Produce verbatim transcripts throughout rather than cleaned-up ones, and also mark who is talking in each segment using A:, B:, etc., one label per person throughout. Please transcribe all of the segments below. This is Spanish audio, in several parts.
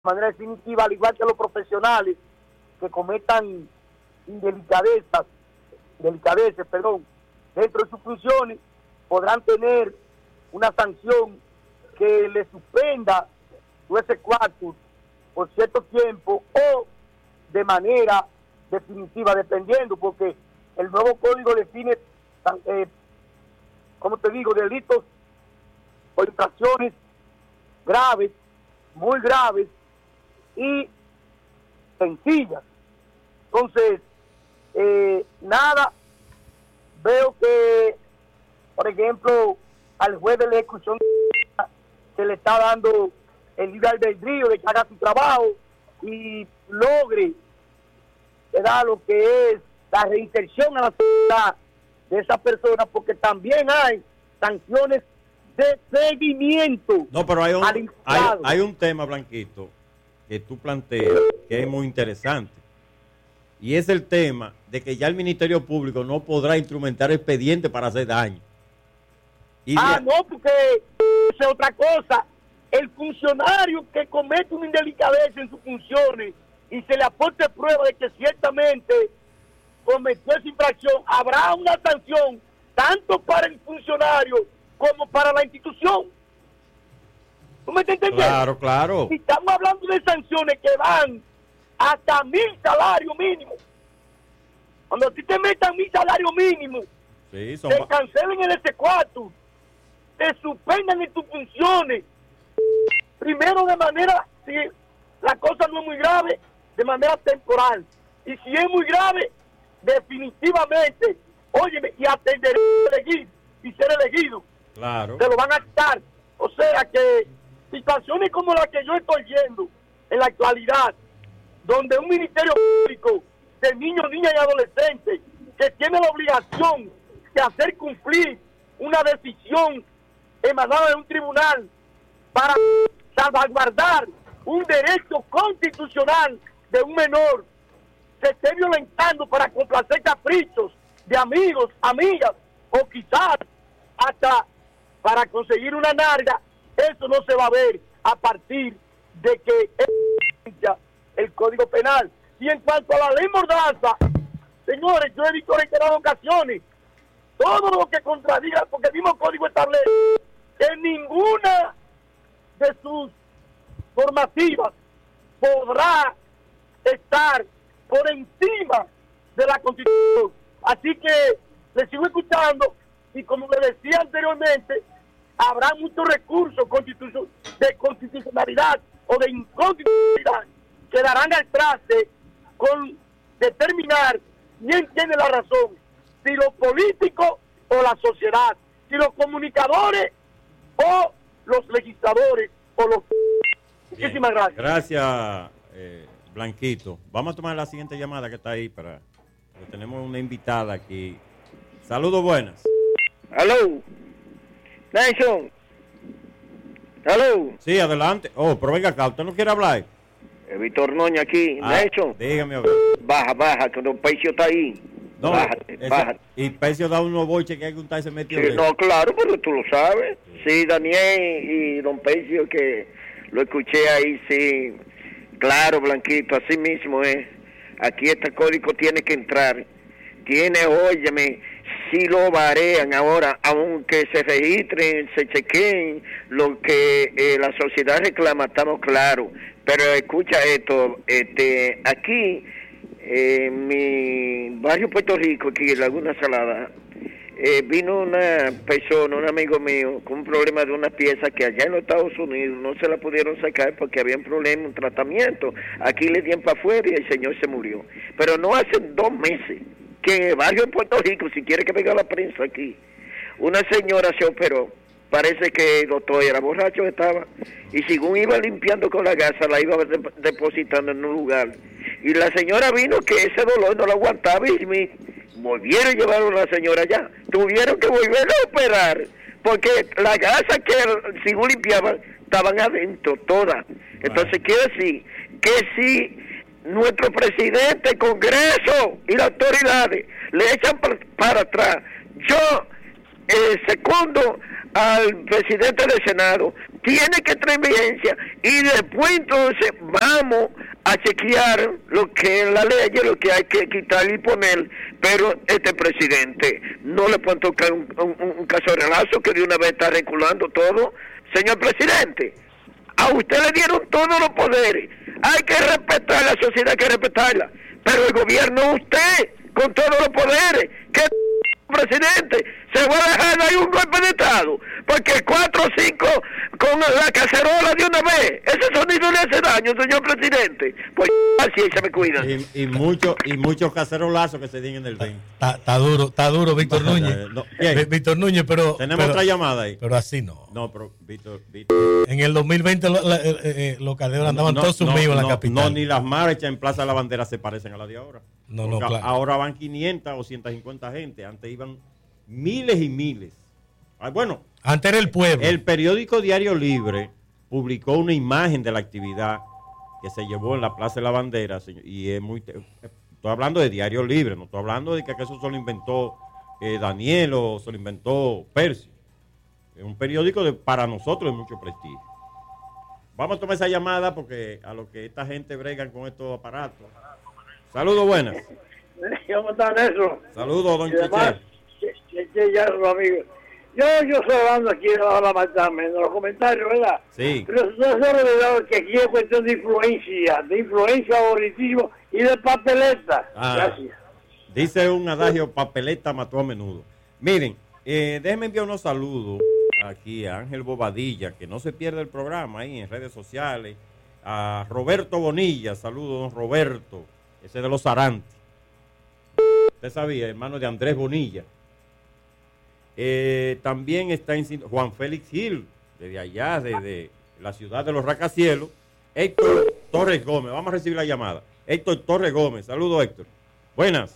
A: manera definitiva, al igual que los profesionales que cometan indelicadezas, delicadeces, perdón, dentro de sus funciones, podrán tener una sanción que le suspenda su ese cuarto por cierto tiempo o de manera definitiva, dependiendo, porque el nuevo código define, eh, como te digo, delitos o infracciones graves, muy graves y sencillas. Entonces, eh, nada, veo que, por ejemplo, al juez de la ejecución se le está dando el libre albedrío de que haga su trabajo y logre, ¿verdad?, lo que es la reinserción a la sociedad de esas personas, porque también hay sanciones de seguimiento.
B: No, pero hay un, hay, hay un tema, Blanquito, que tú planteas que es muy interesante, y es el tema de que ya el Ministerio Público no podrá instrumentar expedientes para hacer daño.
A: Y ah, de... no, porque es otra cosa. El funcionario que comete una indelicadeza en sus funciones y se le aporte prueba de que ciertamente cometió esa infracción, habrá una sanción tanto para el funcionario como para la institución. ¿Tú me estás entendiendo?
B: Claro, claro.
A: Si estamos hablando de sanciones que van hasta mil salarios mínimos, cuando a ti te metan mil salarios mínimos,
B: sí, son...
A: te cancelen el ese cuarto, te suspendan en tus funciones, primero de manera, si la cosa no es muy grave, de manera temporal, y si es muy grave, definitivamente, óyeme, y atender elegir y ser elegido,
B: claro,
A: se lo van a quitar. O sea que situaciones como la que yo estoy viendo en la actualidad, donde un ministerio público de niños, niñas y adolescentes que tiene la obligación de hacer cumplir una decisión emanada de un tribunal para salvaguardar un derecho constitucional de un menor, se esté violentando para complacer caprichos de amigos, amigas, o quizás hasta para conseguir una narga, eso no se va a ver a partir de que el Código Penal. Y en cuanto a la ley Mordaza, señores, yo he dicho en reiteradas ocasiones, todo lo que contradiga, porque el mismo Código establece que ninguna de sus formativas podrá estar por encima de la Constitución. Así que le sigo escuchando y como le decía anteriormente, habrá muchos recursos constitu- de constitucionalidad o de inconstitucionalidad que darán al traste con determinar quién tiene la razón, si los políticos o la sociedad, si los comunicadores o los legisladores o los...
B: Bien.
A: Muchísimas gracias.
B: Gracias, eh, Blanquito. Vamos a tomar la siguiente llamada que está ahí para... Tenemos una invitada aquí. Saludos, buenas.
C: Aló, Nelson. Aló.
B: Sí, adelante. Oh, pero venga acá, ¿usted no quiere hablar?
C: Eh, Víctor Noña aquí,
B: ah,
C: Nelson.
B: Dígame, a ver.
C: Baja, baja, que Don Pecio está ahí.
B: No,
C: bájate,
B: ese,
C: bájate.
B: Y Pecio da unos boches que hay que untarse metido.
C: Sí, no, claro, pero tú lo sabes. Sí, Daniel y Don Pecio, que lo escuché ahí, sí. Claro, Blanquito, así mismo es. Aquí este código tiene que entrar. Tiene, óyeme, si lo varean ahora, aunque se registren, se chequeen lo que eh, la sociedad reclama, estamos claros. Pero escucha esto, este, aquí, en eh, mi barrio Puerto Rico, aquí en Laguna Salada, eh, vino una persona, un amigo mío, con un problema de una pieza que allá en los Estados Unidos no se la pudieron sacar porque había un problema, un tratamiento. Aquí le dieron para afuera y el señor se murió. Pero no hace dos meses que en el barrio de Puerto Rico, si quiere que venga la prensa aquí, una señora se operó. Parece que el doctor era borracho, estaba, y según iba limpiando con la gasa, la iba de, depositando en un lugar. Y la señora vino que ese dolor no lo aguantaba y me volvieron a llevar a la señora allá. Tuvieron que volver a operar, porque la gasa que según limpiaban, estaban adentro, todas. Entonces quiero decir que si nuestro presidente, el Congreso y las autoridades le echan para, para atrás, yo eh, secundo al presidente del Senado tiene que entrar en vigencia y después entonces vamos a chequear lo que es la ley, lo que hay que quitar y poner, pero este presidente no le pueden tocar un, un, un cacerolazo que de una vez está reculando todo. Señor presidente, a usted le dieron todos los poderes, hay que respetar la sociedad, hay que respetarla, pero el gobierno, usted, con todos los poderes, que presidente se va a dejar ahí un golpe de estado, porque cuatro o cinco con la cacerola de una vez, ese sonido le hace daño, señor presidente. Pues así se me cuida.
B: Y, y muchos y muchos cacerolazos que se den en el ring.
D: Está duro, está duro, Víctor Núñez.
B: No,
D: Víctor Núñez, pero
B: tenemos
D: pero,
B: otra llamada ahí.
D: Pero así no.
B: No, pero Víctor, Víctor.
D: En el dos mil veinte lo, la, eh, eh, los caderos andaban
B: no,
D: todos sumidos
B: no,
D: en la
B: no,
D: capital.
B: No, ni las marchas en Plaza de la Bandera se parecen a las de ahora.
D: No, no, claro.
B: Ahora van quinientas o ciento cincuenta gente. Antes iban miles y miles. Ah, bueno,
D: antes era el pueblo.
B: El periódico Diario Libre publicó una imagen de la actividad que se llevó en la Plaza de la Bandera, señor, y es muy... Estoy hablando de Diario Libre, no estoy hablando de que eso se lo inventó eh, Daniel o se lo inventó Percy. Es un periódico de, para nosotros de mucho prestigio. Vamos a tomar esa llamada porque a lo que esta gente bregan con estos aparatos. Saludos, buenas.
E: ¿Cómo están eso?
B: Saludos, don Cheche.
E: Cheche, ya los amigos. Yo, yo estoy hablando aquí debajo de la pantalla, en los comentarios, ¿verdad?
B: Sí.
E: Pero no se ha olvidado que aquí es cuestión de influencia, de influencia, favoritismo y de papeleta.
B: Ah,
E: gracias.
B: Dice un adagio, papeleta mató a menudo. Miren, eh, déjenme enviar unos saludos aquí a Ángel Bobadilla, que no se pierde el programa ahí en redes sociales. A Roberto Bonilla, saludos, don Roberto, ese de los Arantes. Usted sabía, hermano de Andrés Bonilla. Eh, también está en Juan Félix Gil, desde allá, desde la ciudad de los Rascacielos. Héctor Torres Gómez, vamos a recibir la llamada. Héctor Torres Gómez, saludos, Héctor. Buenas.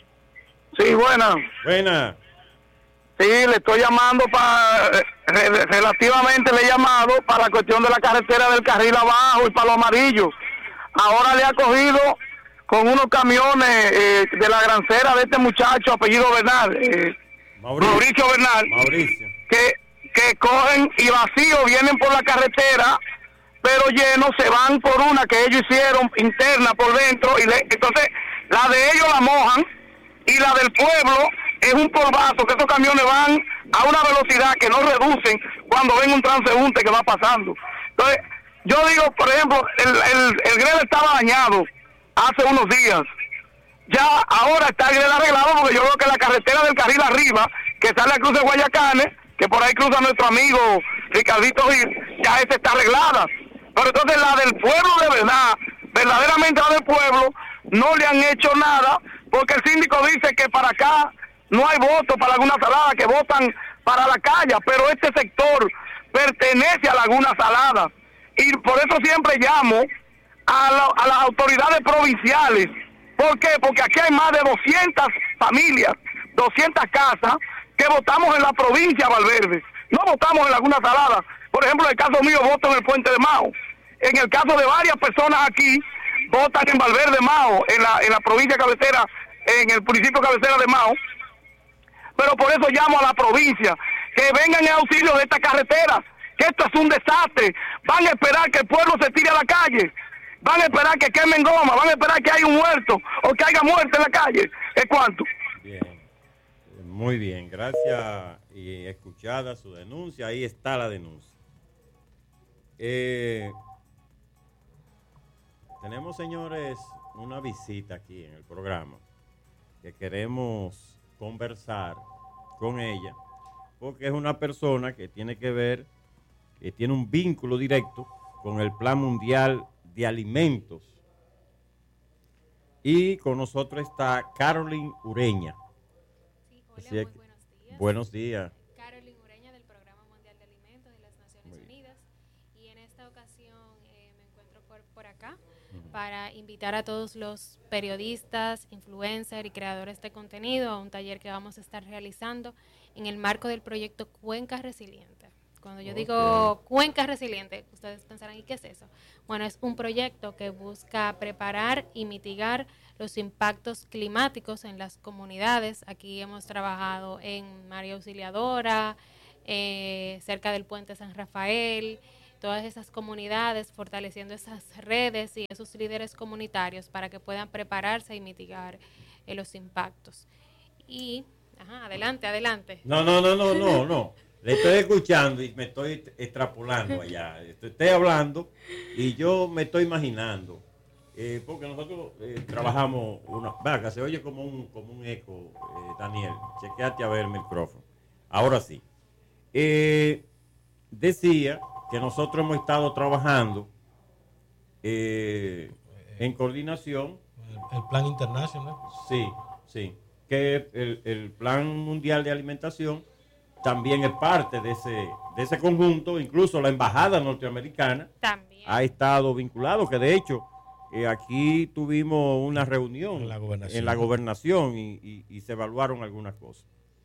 F: Sí, buenas.
B: Buenas.
F: Sí, le estoy llamando para, relativamente le he llamado para la cuestión de la carretera del carril abajo y para los amarillos. Ahora le ha cogido con unos camiones eh, de la grancera de este muchacho, apellido Bernal, eh, Mauricio, Mauricio Bernal,
B: Mauricio.
F: Que, que cogen y vacíos vienen por la carretera, pero llenos se van por una que ellos hicieron interna por dentro, y le, entonces la de ellos la mojan y la del pueblo es un polvazo, que esos camiones van a una velocidad que no reducen cuando ven un transeúnte que va pasando. Entonces, yo digo, por ejemplo, el, el, el grel estaba dañado hace unos días. Ya ahora está el grel arreglado, porque yo veo que la carretera del carril arriba, que sale a Cruz de Guayacanes, que por ahí cruza nuestro amigo Ricardito Gil, ya esa está arreglada. Pero entonces la del pueblo de verdad, verdaderamente la del pueblo, no le han hecho nada, porque el síndico dice que para acá no hay votos para Laguna Salada, que votan para la calle, pero este sector pertenece a Laguna Salada. Y por eso siempre llamo a, la, a las autoridades provinciales. ¿Por qué? Porque aquí hay más de doscientas familias, doscientas casas, que votamos en la provincia de Valverde. No votamos en Laguna Salada. Por ejemplo, en el caso mío, voto en el Puente de Mao. En el caso de varias personas aquí, votan en Valverde Mao, en la, en la provincia cabecera, en el municipio cabecera de Mao. Pero por eso llamo a la provincia, que vengan en auxilio de esta carretera, que esto es un desastre. Van a esperar que el pueblo se tire a la calle, van a esperar que quemen goma, van a esperar que haya un muerto o que haya muerte en la calle. ¿Es cuánto?
B: Bien, muy bien, gracias y escuchada su denuncia, ahí está la denuncia. Eh, tenemos, señores, una visita aquí en el programa que queremos conversar con ella, porque es una persona que tiene que ver, que tiene un vínculo directo con el Plan Mundial de Alimentos. Y con nosotros está Carolyn Ureña.
G: Sí, hola,
B: Así
G: muy
B: es,
G: buenos días.
B: Buenos días.
G: Carolyn Ureña del Programa Mundial de Alimentos de las Naciones Unidas. Y en esta ocasión eh, me encuentro por, por acá uh-huh. para invitar a todos los periodistas, influencers y creadores de contenido a un taller que vamos a estar realizando en el marco del proyecto Cuenca Resiliente. Cuando yo okay. digo Cuenca Resiliente, ustedes pensarán, ¿y qué es eso? Bueno, es un proyecto que busca preparar y mitigar los impactos climáticos en las comunidades. Aquí hemos trabajado en María Auxiliadora, eh, cerca del Puente San Rafael, todas esas comunidades, fortaleciendo esas redes y esos líderes comunitarios para que puedan prepararse y mitigar eh, los impactos. Y, ajá, adelante, adelante.
B: No, no, no, no, no, no. Le estoy escuchando y me estoy extrapolando allá. Estoy, estoy hablando y yo me estoy imaginando, eh, porque nosotros eh, trabajamos una... Vaga, se oye como un, como un eco, eh, Daniel. Chequéate a ver el micrófono. Ahora sí. Eh, decía que nosotros hemos estado trabajando eh, en coordinación.
D: El, el plan internacional.
B: Sí, sí. Que el, el Plan Mundial de Alimentación también es parte de ese, de ese conjunto. Incluso la Embajada Norteamericana
G: también
B: ha estado vinculado, que de hecho eh, aquí tuvimos una reunión
D: en la gobernación,
B: en la gobernación y, y, y se evaluaron algunas cosas.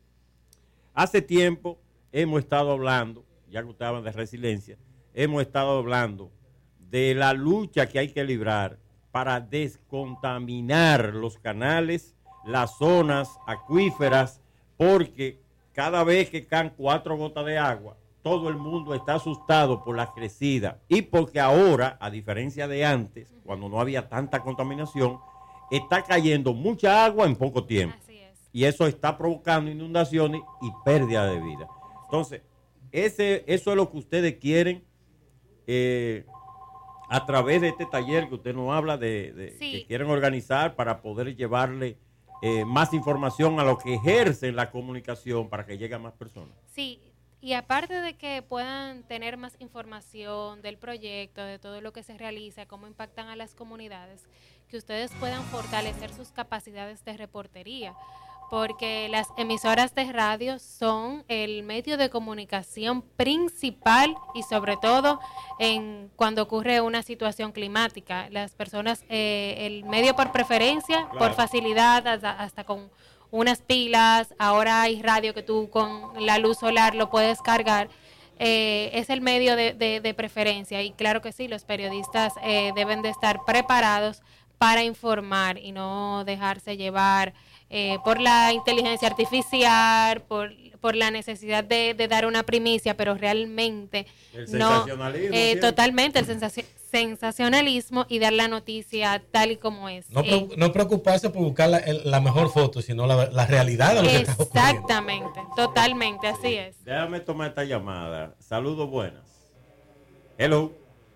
B: Hace tiempo hemos estado hablando, ya que ustedes hablan de resiliencia, hemos estado hablando de la lucha que hay que librar para descontaminar los canales, las zonas acuíferas, porque cada vez que caen cuatro gotas de agua, todo el mundo está asustado por la crecida y porque ahora, a diferencia de antes, cuando no había tanta contaminación, está cayendo mucha agua en poco tiempo.
G: Así es.
B: Y eso está provocando inundaciones y pérdida de vida. Entonces, ese, eso es lo que ustedes quieren eh, a través de este taller que usted nos habla de, de
G: sí.
B: que quieren organizar para poder llevarle eh, más información a lo que ejercen la comunicación para que llegue a más personas.
G: Sí, y aparte de que puedan tener más información del proyecto, de todo lo que se realiza, cómo impactan a las comunidades, que ustedes puedan fortalecer sus capacidades de reportería, porque las emisoras de radio son el medio de comunicación principal y sobre todo en cuando ocurre una situación climática. Las personas, eh, el medio por preferencia, claro, por facilidad, hasta, hasta con unas pilas, ahora hay radio que tú con la luz solar lo puedes cargar, eh, es el medio de, de, de preferencia y claro que sí, los periodistas eh, deben de estar preparados para informar y no dejarse llevar eh, por la inteligencia artificial, por, por la necesidad de, de dar una primicia, pero realmente
B: el
G: no,
B: sensacionalismo,
G: eh, totalmente el sensaci- sensacionalismo y dar la noticia tal y como es.
D: No,
G: eh,
D: no preocuparse por buscar la, el, la mejor foto, sino la, la realidad de lo que está ocurriendo.
G: Exactamente, totalmente, así
B: sí.
G: es.
B: Déjame tomar esta llamada. Saludos, buenas. Hello.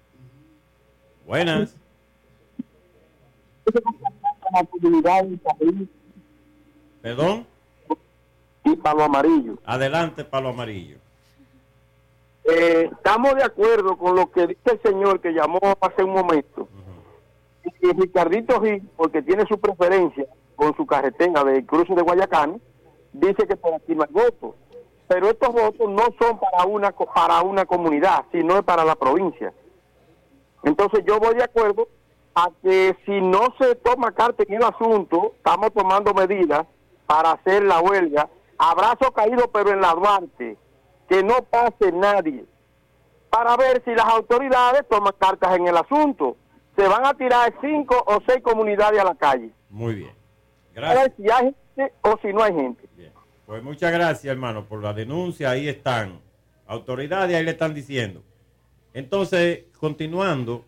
B: Buenas. Perdón.
A: Y Palo Amarillo.
B: Adelante, Palo Amarillo.
A: Eh, estamos de acuerdo con lo que dice el señor que llamó hace un momento. Uh-huh. Y Ricardito Gil, porque tiene su preferencia con su carretera del cruce de Guayacán, dice que por aquí no hay votos. Pero estos votos no son para una para una comunidad, sino para la provincia. Entonces yo voy de acuerdo a que si no se toma carta en el asunto, estamos tomando medidas para hacer la huelga. Abrazo caído, pero en la Duarte, que no pase nadie, para ver si las autoridades toman cartas en el asunto. Se van a tirar cinco o seis comunidades a la calle.
B: Muy bien.
A: Gracias. A ver si hay gente o si no hay gente.
B: Bien. Pues muchas gracias, hermano, por la denuncia. Ahí están. Autoridades, ahí le están diciendo. Entonces, continuando,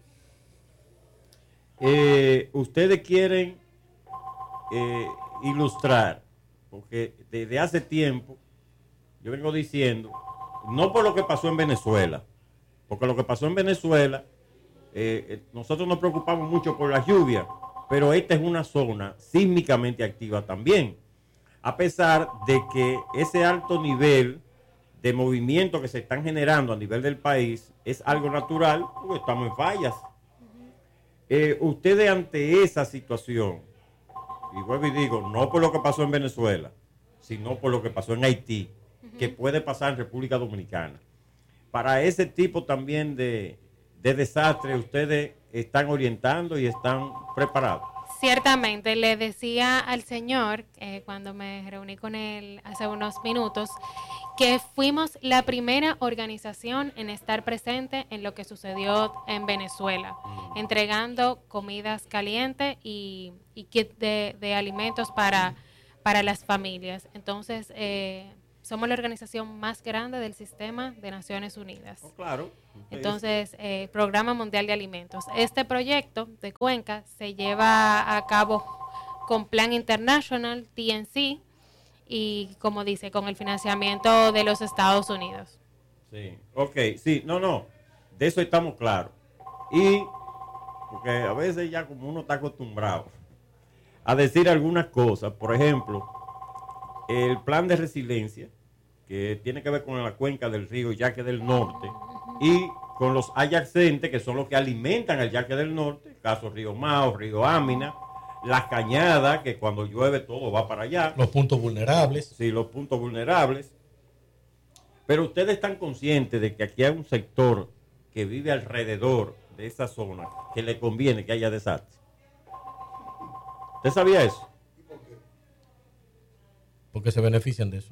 B: eh, ustedes quieren eh, ilustrar, porque desde hace tiempo yo vengo diciendo, no por lo que pasó en Venezuela, porque lo que pasó en Venezuela, eh, nosotros nos preocupamos mucho por la lluvia, pero esta es una zona sísmicamente activa también, a pesar de que ese alto nivel de movimiento que se están generando a nivel del país es algo natural, porque estamos en fallas. Eh, ustedes ante esa situación, y vuelvo y digo, no por lo que pasó en Venezuela, sino por lo que pasó en Haití, uh-huh, que puede pasar en República Dominicana. Para ese tipo también de, de desastre, ustedes están orientando y están preparados.
G: Ciertamente, le decía al señor, eh, cuando me reuní con él hace unos minutos, que fuimos la primera organización en estar presente en lo que sucedió en Venezuela, mm. entregando comidas calientes y, y kit de, de alimentos para, para las familias. Entonces, eh, somos la organización más grande del sistema de Naciones Unidas.
B: Oh, claro.
G: Entonces, eh, Programa Mundial de Alimentos. Este proyecto de Cuenca se lleva a cabo con Plan International, T N C, y como dice, con el financiamiento de los Estados Unidos.
B: Sí, ok, sí, no, no, de eso estamos claros. Y, porque a veces ya como uno está acostumbrado a decir algunas cosas, por ejemplo, el plan de resiliencia, que tiene que ver con la cuenca del río Yaque del Norte, y con los adyacentes, que son los que alimentan al Yaque del Norte, caso Río Mao, Río Ámina, las cañadas, que cuando llueve todo va para allá.
D: Los puntos vulnerables.
B: Sí, los puntos vulnerables. Pero ustedes están conscientes de que aquí hay un sector que vive alrededor de esa zona que le conviene que haya desastre. ¿Usted sabía eso?
D: Porque se benefician de eso.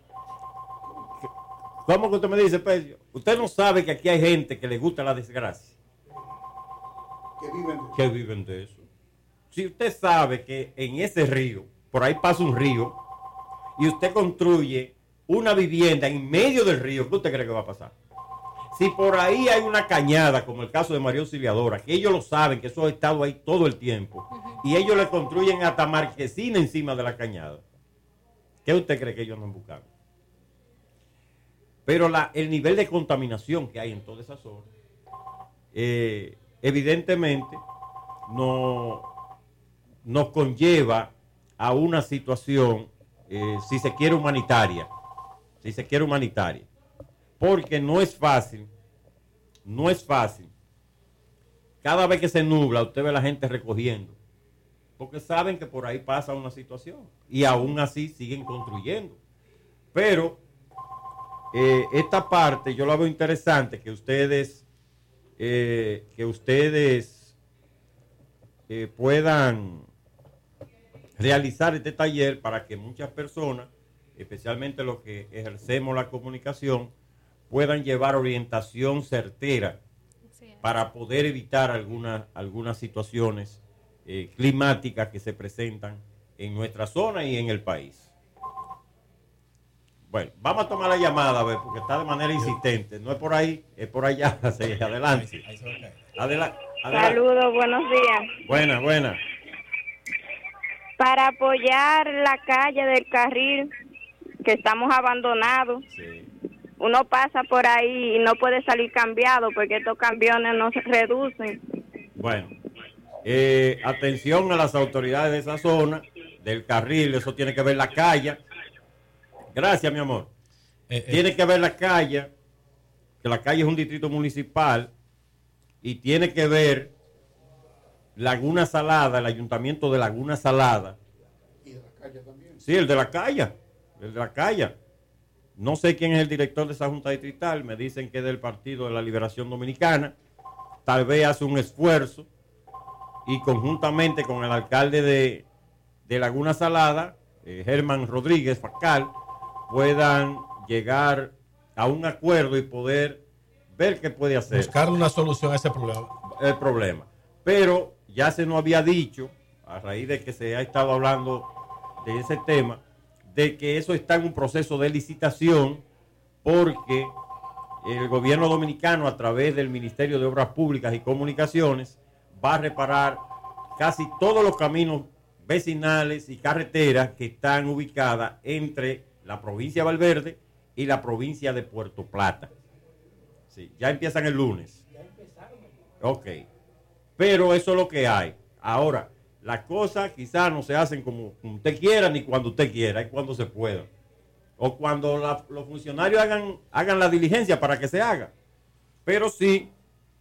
B: ¿Cómo que usted me dice, Pecio? Usted no sabe que aquí hay gente que le gusta la desgracia.
H: Que viven de eso.
B: Que viven de eso. Si usted sabe que en ese río, por ahí pasa un río, y usted construye una vivienda en medio del río, ¿qué usted cree que va a pasar? Si por ahí hay una cañada, como el caso de María Auxiliadora, que ellos lo saben, que eso ha estado ahí todo el tiempo, uh-huh. y ellos le construyen hasta marquesina encima de la cañada, ¿qué usted cree que ellos andan buscando? Pero la, el nivel de contaminación que hay en toda esa zona, eh, evidentemente, no, nos conlleva a una situación, eh, si se quiere, humanitaria. Si se quiere humanitaria. Porque no es fácil, no es fácil. Cada vez que se nubla, usted ve a la gente recogiendo. Porque saben que por ahí pasa una situación. Y aún así siguen construyendo. Pero eh, esta parte yo la veo interesante, que ustedes, eh, que ustedes eh, puedan realizar este taller para que muchas personas, especialmente los que ejercemos la comunicación, puedan llevar orientación certera para poder evitar algunas algunas situaciones eh, climáticas que se presentan en nuestra zona y en el país. Bueno, vamos a tomar la llamada, a ver, porque está de manera insistente. No es por ahí, es por allá. Sí, adelante. Adela, adelante.
I: Saludos, buenos días.
B: Buenas, buenas.
I: Para apoyar la calle del carril, que estamos abandonados.
B: Sí.
I: Uno pasa por ahí y no puede salir cambiado porque estos camiones no se reducen.
B: Bueno, eh, atención a las autoridades de esa zona, del carril, eso tiene que ver la calle. Gracias, mi amor. Eh, eh. Tiene que ver la calle, que la calle es un distrito municipal, y tiene que ver Laguna Salada, el ayuntamiento de Laguna Salada.
H: ¿Y de la calle también?
B: Sí, el de la calle, el de la calle. No sé quién es el director de esa junta distrital, me dicen que es del Partido de la Liberación Dominicana. Tal vez hace un esfuerzo y conjuntamente con el alcalde de, de Laguna Salada, eh, Germán Rodríguez Facal, puedan llegar a un acuerdo y poder ver qué puede hacer.
D: Buscar una solución a ese problema.
B: El problema. Pero ya se nos había dicho, a raíz de que se ha estado hablando de ese tema, de que eso está en un proceso de licitación porque el gobierno dominicano, a través del Ministerio de Obras Públicas y Comunicaciones, va a reparar casi todos los caminos vecinales y carreteras que están ubicadas entre la provincia de Valverde y la provincia de Puerto Plata. Sí, ya empiezan el lunes. Ya empezaron el lunes. Ok. Pero eso es lo que hay. Ahora, las cosas quizás no se hacen como usted quiera ni cuando usted quiera, es cuando se pueda. O cuando la, los funcionarios hagan, hagan la diligencia para que se haga. Pero sí,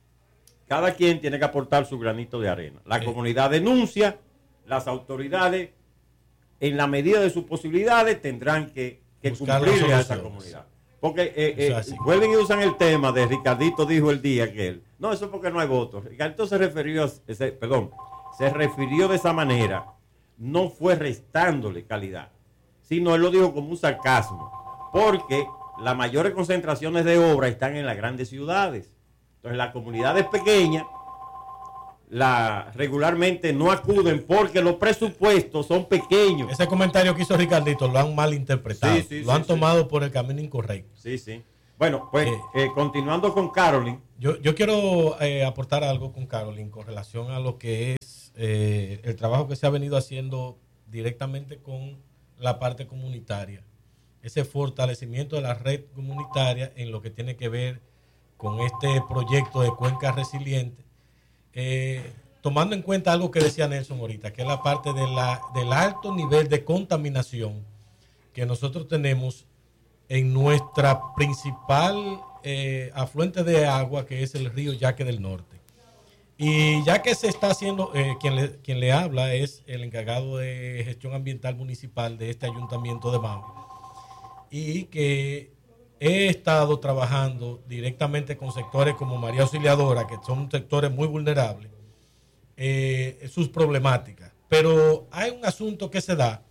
B: cada quien tiene que aportar su granito de arena. La sí. comunidad denuncia, las autoridades, en la medida de sus posibilidades, tendrán que, que cumplirle a esa comunidad. Porque eh, eh, vuelven y usan el tema de Ricardito dijo el día que él. No, eso es porque no hay votos. Ricardito se refirió, ese, perdón, se refirió de esa manera, no fue restándole calidad, sino él lo dijo como un sarcasmo, porque las mayores concentraciones de obra están en las grandes ciudades. Entonces las comunidades pequeñas, la regularmente no acuden porque los presupuestos son pequeños.
D: Ese comentario que hizo Ricardito lo han malinterpretado,
B: sí, sí,
D: lo han
B: sí,
D: tomado
B: sí.
D: por el camino incorrecto.
B: Sí, sí. Bueno, pues eh, eh, continuando con Carolyn.
D: Yo, yo quiero eh, aportar algo con Carolyn con relación a lo que es eh, el trabajo que se ha venido haciendo directamente con la parte comunitaria. Ese fortalecimiento de la red comunitaria en lo que tiene que ver con este proyecto de Cuenca Resiliente. Eh, tomando en cuenta algo que decía Nelson ahorita, que es la parte de la, del alto nivel de contaminación que nosotros tenemos en nuestra principal eh, afluente de agua, que es el río Yaque del Norte. Y ya que se está haciendo, eh, quien, le, quien le habla es el encargado de gestión ambiental municipal de este ayuntamiento de Mao, y que he estado trabajando directamente con sectores como María Auxiliadora, que son sectores muy vulnerables, eh, sus problemáticas. Pero hay un asunto que se da,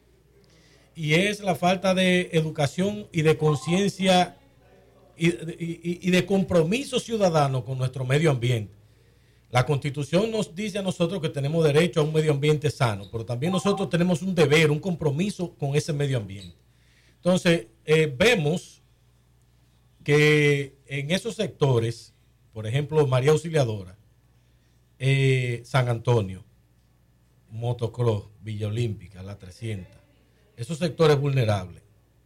D: y es la falta de educación y de conciencia y, y, y de compromiso ciudadano con nuestro medio ambiente. La Constitución nos dice a nosotros que tenemos derecho a un medio ambiente sano, pero también nosotros tenemos un deber, un compromiso con ese medio ambiente. Entonces, eh, vemos que en esos sectores, por ejemplo, María Auxiliadora, eh, San Antonio, Motocross, Villa Olímpica, La trescientos, esos sectores vulnerables,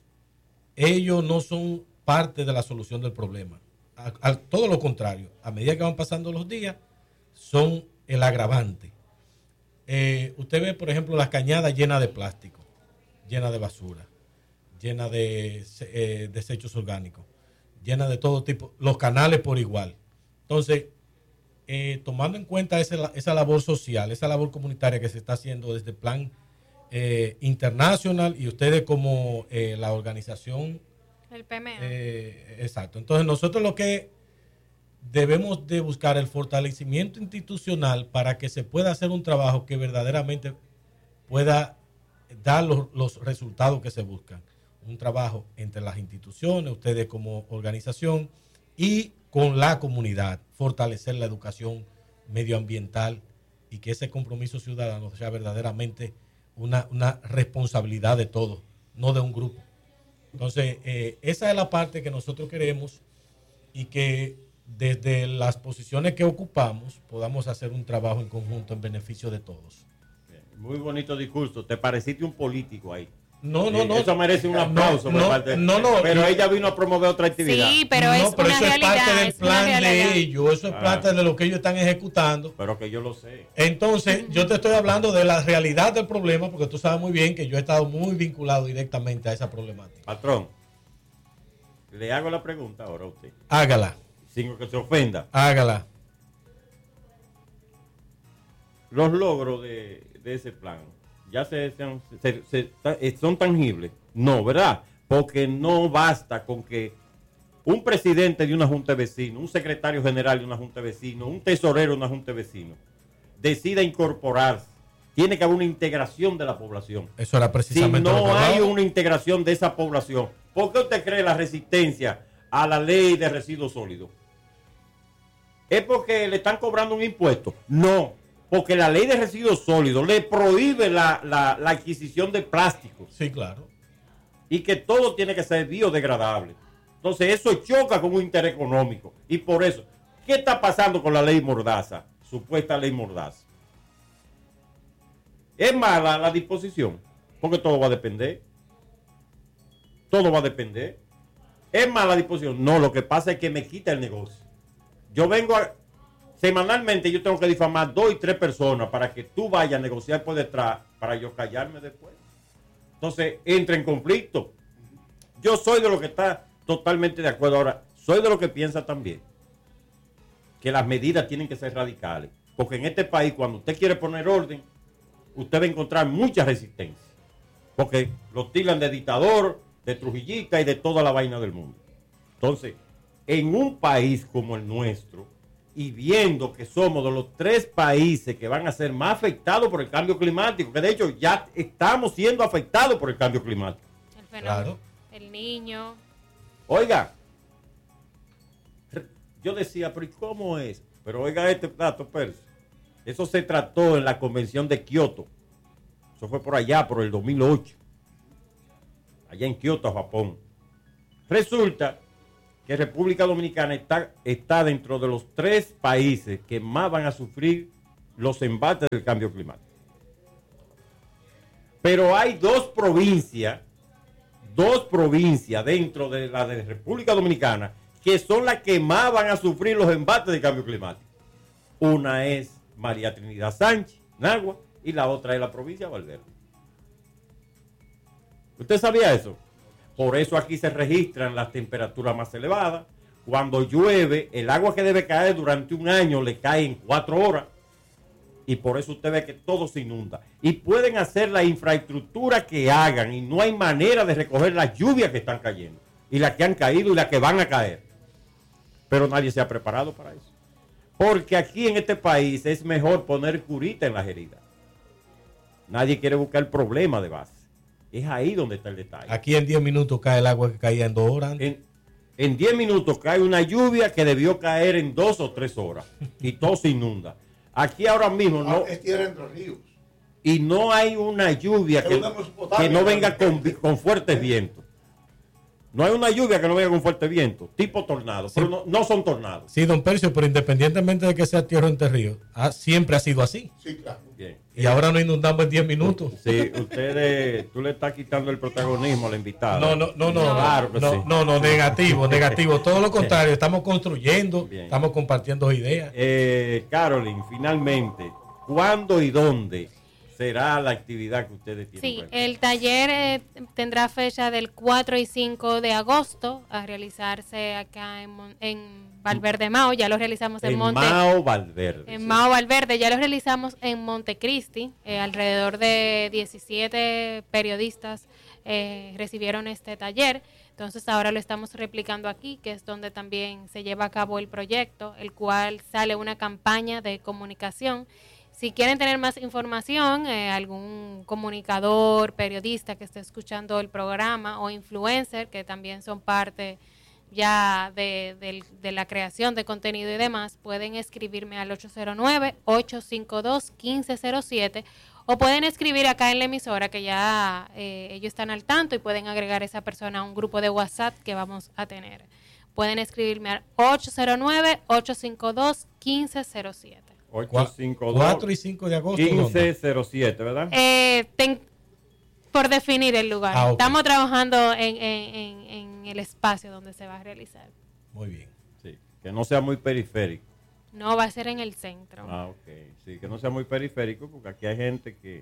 D: ellos no son parte de la solución del problema. A, a, todo lo contrario, a medida que van pasando los días, son el agravante. Eh, usted ve, por ejemplo, las cañadas llenas de plástico, llenas de basura, llenas de eh, desechos orgánicos, llenas de todo tipo, los canales por igual. Entonces, eh, tomando en cuenta esa, esa labor social, esa labor comunitaria que se está haciendo desde el plan eh, internacional, y ustedes como eh, la organización...
G: El P M A.
D: Eh, exacto. Entonces, nosotros lo que debemos de buscar el fortalecimiento institucional para que se pueda hacer un trabajo que verdaderamente pueda dar los, los resultados que se buscan. Un trabajo entre las instituciones, ustedes como organización, y con la comunidad, fortalecer la educación medioambiental y que ese compromiso ciudadano sea verdaderamente una, una responsabilidad de todos, no de un grupo. Entonces, eh, esa es la parte que nosotros queremos, y que desde las posiciones que ocupamos podamos hacer un trabajo en conjunto en beneficio de todos.
B: Muy bonito discurso. Te pareciste un político ahí.
D: No, no,
B: eh,
D: no.
B: Eso merece un aplauso.
D: No,
B: por parte.
D: no, no.
B: Pero
D: no.
B: ella vino a promover otra actividad.
G: Sí, pero es
D: no, pero
G: una
D: eso
G: realidad.
D: es parte del plan de ellos. Eso es
B: Ah.
D: parte de lo que ellos están ejecutando.
B: Pero que yo lo sé.
D: Entonces, yo te estoy hablando de la realidad del problema, porque tú sabes muy bien que yo he estado muy vinculado directamente a esa problemática.
B: Patrón, le hago la pregunta ahora a usted.
D: Hágala.
B: Sin que se ofenda.
D: Hágala.
B: Los logros de, de ese plan, ¿ya se, se, se, se, son tangibles? No, ¿verdad? Porque no basta con que un presidente de una junta de vecinos, un secretario general de una junta de vecinos, un tesorero de una junta de vecinos, decida incorporarse. Tiene que haber una integración de la población.
D: Eso era precisamente
B: si
D: lo que
B: no hay
D: hablaba.
B: una integración de esa población, ¿por qué usted cree la resistencia a la ley de residuos sólidos? ¿Es porque le están cobrando un impuesto? No, porque la ley de residuos sólidos le prohíbe la, la, la adquisición de plásticos.
D: Sí, claro.
B: Y que todo tiene que ser biodegradable. Entonces eso choca con un interés económico. Y por eso, ¿qué está pasando con la ley Mordaza? Supuesta ley Mordaza. ¿Es mala la disposición? Porque todo va a depender. Todo va a depender. ¿Es mala la disposición? No, lo que pasa es que me quita el negocio. Yo vengo a... Semanalmente yo tengo que difamar dos y tres personas para que tú vayas a negociar por detrás para yo callarme después. Entonces entra en conflicto. Yo soy de lo que está totalmente de acuerdo. Ahora, soy de lo que piensa también que las medidas tienen que ser radicales. Porque en este país, cuando usted quiere poner orden, usted va a encontrar mucha resistencia. Porque los tiran de dictador, de trujillita y de toda la vaina del mundo. Entonces, en un país como el nuestro, y viendo que somos de los tres países que van a ser más afectados por el cambio climático, que de hecho ya estamos siendo afectados por el cambio climático.
G: El fenómeno, claro. El niño.
B: Oiga, yo decía, pero ¿y cómo es? Pero oiga este dato, Percio. Eso se trató en la convención de Kioto. Eso fue por allá, por el dos mil ocho. Allá en Kioto, Japón. Resulta que República Dominicana está, está dentro de los tres países que más van a sufrir los embates del cambio climático. Pero hay dos provincias, dos provincias dentro de la de República Dominicana que son las que más van a sufrir los embates del cambio climático. Una es María Trinidad Sánchez, Nagua, y la otra es la provincia de Valverde. ¿Usted sabía eso? Por eso aquí se registran las temperaturas más elevadas. Cuando llueve, el agua que debe caer durante un año le cae en cuatro horas. Y por eso usted ve que todo se inunda. Y pueden hacer la infraestructura que hagan y no hay manera de recoger las lluvias que están cayendo. Y las que han caído y las que van a caer. Pero nadie se ha preparado para eso. Porque aquí en este país es mejor poner curita en las heridas. Nadie quiere buscar el problema de base. Es ahí donde está el detalle.
D: Aquí en diez minutos cae el agua que caía en dos horas.
B: En, en diez minutos cae una lluvia que debió caer en dos o tres horas. Y todo se inunda. Aquí ahora mismo no.
H: Es tierra entre ríos.
B: Y no hay una lluvia que, que no venga con, con fuertes vientos. No hay una lluvia que no venga con fuerte viento, tipo tornado, sí. Pero no, no son tornados.
D: Sí, don Percio, pero independientemente de que sea tierra entre ríos, ha, siempre ha sido así.
H: Sí, claro.
B: Bien.
D: Y ahora nos inundamos en diez minutos.
B: Sí, ustedes, tú le estás quitando el protagonismo al invitado.
D: No, no, no, no.
B: Claro que
D: no,
B: sí.
D: no, no, negativo, negativo. Todo lo contrario, estamos construyendo,
B: Bien.
D: Estamos compartiendo ideas.
B: Eh, Carolyn, finalmente, ¿cuándo y dónde será la actividad que ustedes tienen?
G: Sí, el taller eh, tendrá fecha del cuatro y cinco de agosto a realizarse acá en, en Valverde Mao. Ya lo realizamos en, en Monte
B: Mao Valverde.
G: En
B: sí.
G: Mao Valverde, ya lo realizamos en Montecristi. Eh, alrededor de diecisiete periodistas eh, recibieron este taller. Entonces ahora lo estamos replicando aquí, que es donde también se lleva a cabo el proyecto, el cual sale una campaña de comunicación. Si quieren tener más información, eh, algún comunicador, periodista que esté escuchando el programa o influencer, que también son parte ya de, de, de la creación de contenido y demás, pueden escribirme al ocho cero nueve, ocho cinco dos, uno cinco cero siete o pueden escribir acá en la emisora que ya eh, ellos están al tanto y pueden agregar a esa persona a un grupo de WhatsApp que vamos a tener. Pueden escribirme al ocho cero nueve, ocho cinco dos, uno cinco cero siete.
B: ocho cinco dos,
D: cuatro y cinco de agosto.
B: quince cero siete, ¿verdad?
G: Eh, ten, por definir el lugar.
D: Ah, okay.
G: Estamos trabajando en, en, en, en el espacio donde se va a realizar.
D: Muy bien.
B: Sí, que no sea muy periférico.
G: No, va a ser en el centro.
B: Ah, ok. Sí, que no sea muy periférico porque aquí hay gente que...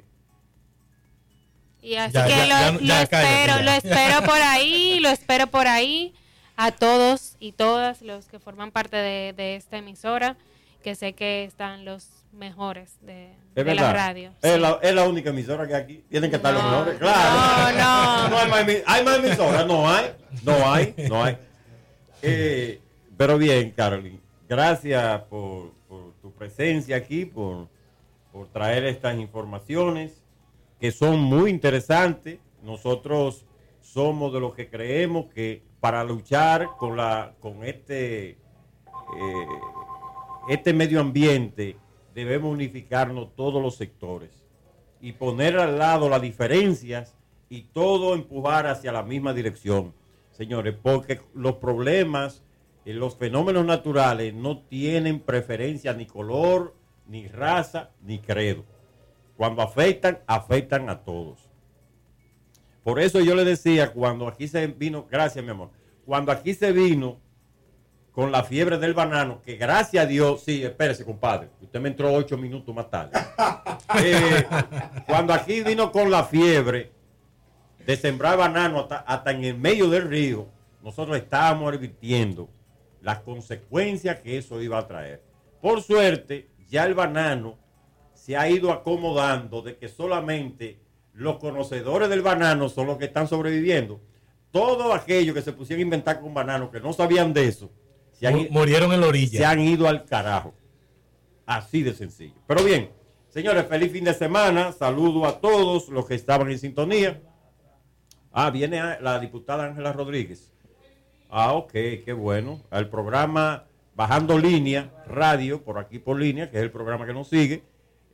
G: Y así
D: Ya,
G: que
D: ya,
G: lo,
D: ya,
G: lo
D: ya,
G: espero,
D: cállate, ya.
G: lo espero por ahí, lo espero por ahí a todos y todas los que forman parte de, de esta emisora, que sé que están los mejores de,
B: Es
G: de la
B: verdad.
G: radio.
B: Es,
G: Sí.
B: la, es la única emisora que aquí. Tienen que estar
G: No,
B: los mejores. Claro.
G: no, no.
B: No hay más, emi- hay más emisoras. No hay. No hay. No hay. Eh, pero bien, Carolyn. Gracias por, por tu presencia aquí, por, por traer estas informaciones que son muy interesantes. Nosotros somos de los que creemos que para luchar con, la, con este... Eh, este medio ambiente debemos unificarnos todos los sectores y poner al lado las diferencias y todo empujar hacia la misma dirección, señores, porque los problemas, eh, los fenómenos naturales no tienen preferencia ni color, ni raza, ni credo. Cuando afectan, afectan a todos. Por eso yo le decía, cuando aquí se vino, gracias mi amor, cuando aquí se vino con la fiebre del banano, que gracias a Dios, sí, espérese, compadre, usted me entró ocho minutos más tarde. Eh, cuando aquí vino con la fiebre de sembrar banano hasta, hasta en el medio del río, nosotros estábamos advirtiendo las consecuencias que eso iba a traer. Por suerte, ya el banano se ha ido acomodando de que solamente los conocedores del banano son los que están sobreviviendo. Todos aquellos que se pusieron a inventar con banano, que no sabían de eso, Se han,
D: murieron en la orilla.
B: Se han ido al carajo. Así de sencillo. Pero bien, señores, feliz fin de semana. Saludo a todos los que estaban en sintonía. Ah, viene la diputada Ángela Rodríguez. Ah, ok, qué bueno. Al programa Bajando Línea Radio, por aquí por línea, que es el programa que nos sigue.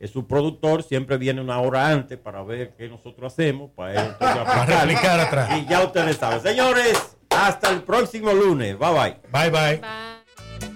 B: eh, su productor siempre viene una hora antes para ver qué nosotros hacemos, para él entonces
D: Para replicar atrás.
B: Y ya ustedes saben. Señores, hasta el próximo lunes. Bye bye.
D: Bye bye.
G: Bye.